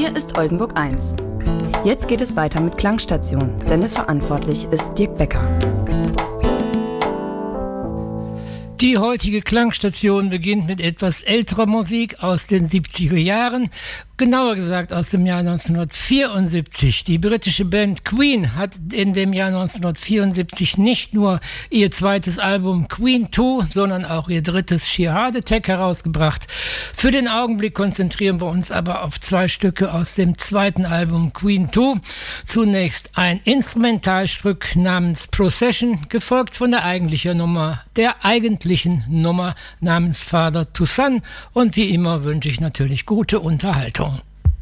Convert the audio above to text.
Hier ist Oldenburg 1. Jetzt geht es weiter mit Klangstation. Sendeverantwortlich ist Dirk Becker. Die heutige Klangstation beginnt mit etwas älterer Musik aus den 70er Jahren, genauer gesagt aus dem Jahr 1974. Die britische Band Queen hat in dem Jahr 1974 nicht nur ihr zweites Album Queen 2, sondern auch ihr drittes Sheer Heart Attack herausgebracht. Für den Augenblick konzentrieren wir uns aber auf zwei Stücke aus dem zweiten Album Queen 2. Zunächst ein Instrumentalstück namens Procession, gefolgt von der eigentlichen Nummer namens Father to Son. Und wie immer wünsche ich natürlich gute Unterhaltung.